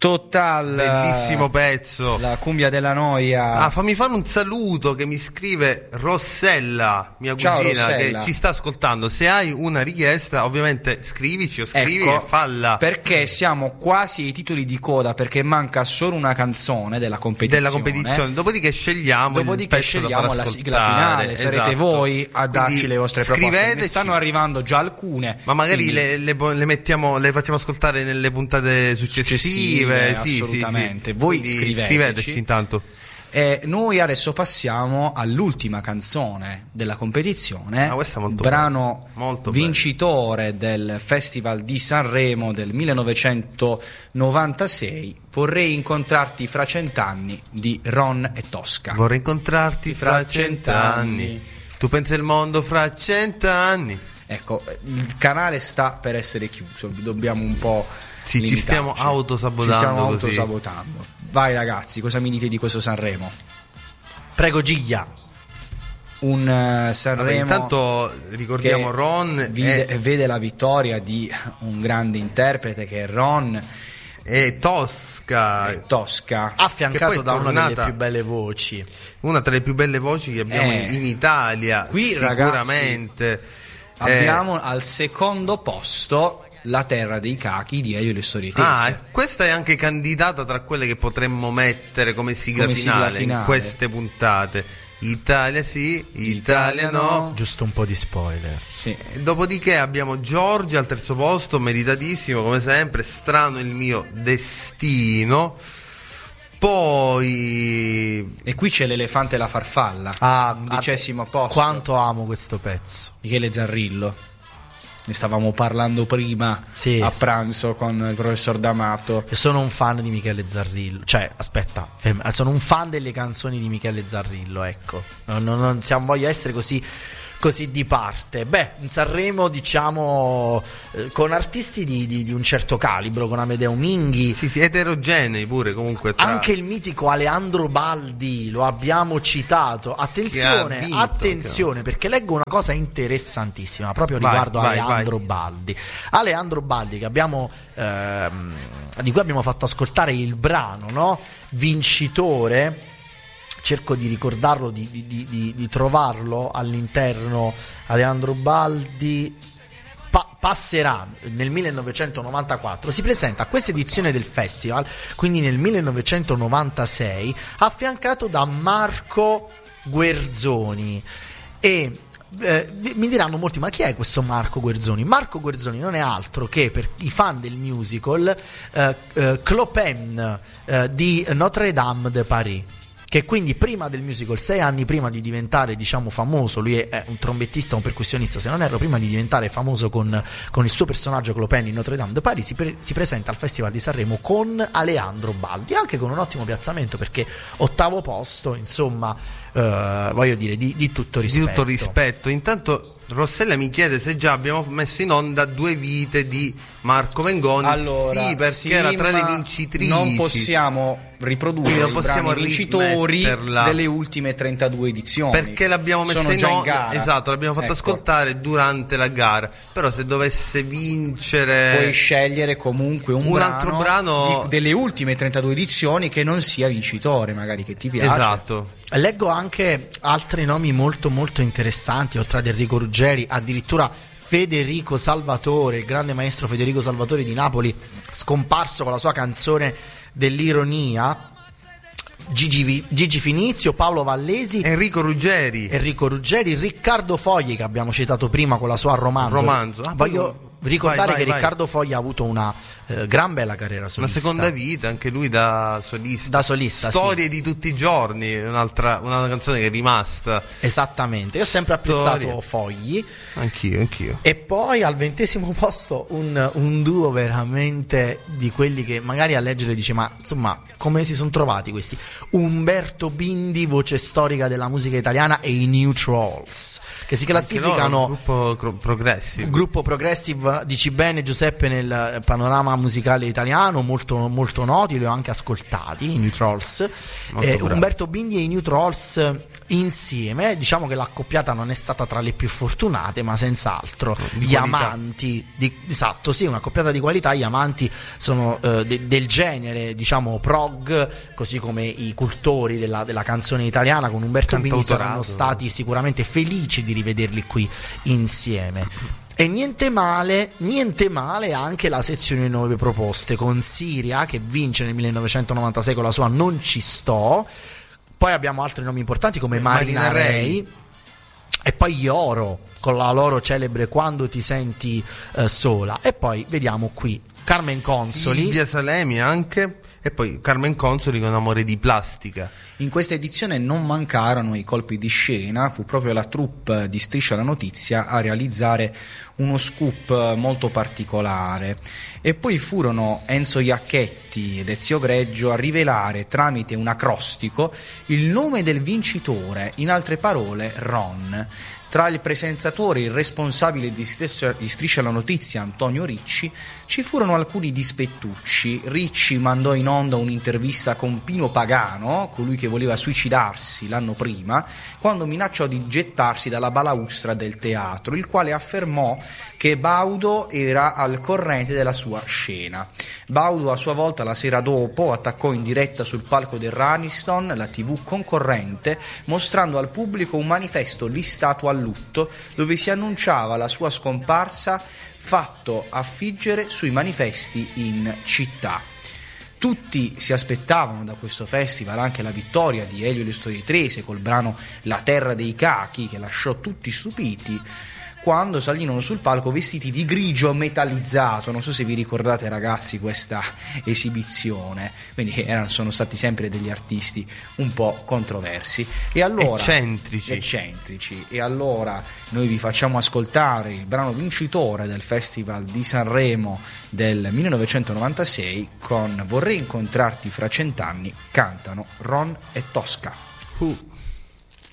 Total, bellissimo pezzo, la cumbia della noia. Fammi fare un saluto che mi scrive Rossella, mia Ciao, cugina, Rossella, che ci sta ascoltando. Se hai una richiesta, ovviamente scrivici o scrivi, ecco, e falla, perché siamo quasi ai titoli di coda, perché manca solo una canzone della competizione. Dopodiché scegliamo il pezzo da far la sigla ascoltare. finale. Sarete Esatto. voi a darci Quindi le vostre proposte. scriveteci. Ne stanno arrivando già alcune, ma magari quindi le facciamo ascoltare nelle puntate successive. Sì, assolutamente. sì. Voi Quindi scriveteci intanto. Noi adesso passiamo all'ultima canzone della competizione, questa è molto brano molto vincitore del Festival di Sanremo del 1996, Vorrei incontrarti fra 100 anni, di Ron e Tosca. Vorrei incontrarti fra 100 anni. Tu pensi il mondo fra 100 anni. Ecco, il canale sta per essere chiuso, dobbiamo un po' ci stiamo autosabotando. Vai ragazzi, cosa mi dite di questo Sanremo? Prego Giglia. Un Sanremo intanto ricordiamo Ron vede la vittoria di un grande interprete che è Ron e Tosca, affiancato da una delle più belle voci, una tra le più belle voci che abbiamo in Italia. Qui sicuramente ragazzi, abbiamo al secondo posto La terra dei cachi di Elio e le storie tese. Questa è anche candidata tra quelle che potremmo mettere come sigla finale in queste puntate. Italia sì, Italia no. Giusto un po' di spoiler. Sì. Dopodiché abbiamo Giorgia al terzo posto, meritatissimo come sempre, Strano il mio destino. Poi e qui c'è L'elefante e la farfalla, 11° posto. Quanto amo questo pezzo. Michele Zarrillo. Ne stavamo parlando prima a pranzo con il professor D'Amato. E sono un fan di Michele Zarrillo. Cioè, aspetta, sono un fan delle canzoni di Michele Zarrillo, ecco. Non voglio essere così di parte. In Sanremo, diciamo, con artisti di un certo calibro, con Amedeo Minghi, sì, eterogenei pure comunque anche il mitico Aleandro Baldi, lo abbiamo citato. Attenzione, perché leggo una cosa interessantissima proprio riguardo Aleandro Baldi. Aleandro Baldi, che abbiamo di cui abbiamo fatto ascoltare il brano, no? Vincitore. Cerco di ricordarlo, di trovarlo all'interno. Aleandro Baldi passerà nel 1994, si presenta a questa edizione del festival, quindi nel 1996, affiancato da Marco Guerzoni. E mi diranno molti: ma chi è questo Marco Guerzoni? Marco Guerzoni non è altro che, per i fan del musical, Clopin di Notre Dame de Paris, che quindi prima del musical, 6 anni prima di diventare, diciamo, famoso, lui è un trombettista, un percussionista, se non erro, prima di diventare famoso con il suo personaggio Clopin in Notre Dame de Paris, si presenta al Festival di Sanremo con Aleandro Baldi, anche con un ottimo piazzamento, perché 8° posto, insomma, voglio dire, di tutto rispetto. Di tutto rispetto. Intanto Rossella mi chiede se già abbiamo messo in onda 2 vite di Marco Mengoni. Allora, sì, perché era tra le vincitrici. Non possiamo riprodurre i brani vincitori delle ultime 32 edizioni, perché l'abbiamo messa in gara. Esatto, l'abbiamo fatto ascoltare durante la gara. Però se dovesse vincere, puoi scegliere comunque un altro brano delle ultime 32 edizioni che non sia vincitore, magari, che ti piace. Esatto. Leggo anche altri nomi molto molto interessanti, oltre ad Enrico Ruggeri, addirittura Federico Salvatore, il grande maestro Federico Salvatore di Napoli, scomparso con la sua canzone dell'ironia, Gigi Finizio, Paolo Vallesi, Enrico Ruggeri, Riccardo Fogli, che abbiamo citato prima con la sua romanzo. Voglio ricordare che Riccardo Fogli ha avuto una gran bella carriera solista, una seconda vita anche lui da solista. Storie di tutti i giorni, una canzone che è rimasta. Esattamente, io ho sempre apprezzato Fogli. Anch'io. E poi al 20° posto un duo veramente di quelli che magari a leggere dice: ma insomma, come si sono trovati questi? Umberto Bindi, voce storica della musica italiana, e i New Trolls, che si classificano gruppo progressive dici bene Giuseppe, nel panorama musicale italiano molto, molto noti, li ho anche ascoltati, i New Trolls, Umberto Bindi e i New Trolls insieme. Diciamo che l'accoppiata non è stata tra le più fortunate, ma senz'altro gli amanti esatto, sì, un'accoppiata di qualità. Gli amanti sono del genere, diciamo, prog, così come i cultori della canzone italiana con Umberto Bindi saranno stati sicuramente felici di rivederli qui insieme. E niente male anche la sezione nuove proposte, con Siria che vince nel 1996 con la sua Non ci sto. Poi abbiamo altri nomi importanti come Marina Rey e poi gli Oro con la loro celebre Quando ti senti sola. E poi vediamo qui Carmen Consoli, Silvia Salemi anche, e poi Carmen Consoli con Amore di plastica. In questa edizione non mancarono i colpi di scena, fu proprio la troupe di Striscia la Notizia a realizzare uno scoop molto particolare, e poi furono Enzo Iacchetti ed Ezio Greggio a rivelare tramite un acrostico il nome del vincitore, in altre parole Ron. Tra il presentatore e il responsabile di Striscia la Notizia, Antonio Ricci, ci furono alcuni dispettucci. Ricci mandò in onda un'intervista con Pino Pagano, colui che voleva suicidarsi l'anno prima, quando minacciò di gettarsi dalla balaustra del teatro, il quale affermò che Baudo era al corrente della sua scena. Baudo a sua volta la sera dopo attaccò in diretta sul palco del Raniston, la TV concorrente, mostrando al pubblico un manifesto listato a lutto dove si annunciava la sua scomparsa, fatto affiggere sui manifesti in città. Tutti si aspettavano da questo festival anche la vittoria di Elio e le Storie Trese col brano La terra dei cachi, che lasciò tutti stupiti quando salirono sul palco vestiti di grigio metallizzato. Non so se vi ricordate, ragazzi, questa esibizione. Quindi sono stati sempre degli artisti un po' controversi e allora eccentrici. E allora noi vi facciamo ascoltare il brano vincitore del Festival di Sanremo del 1996 con Vorrei incontrarti fra 100 anni. Cantano Ron e Tosca.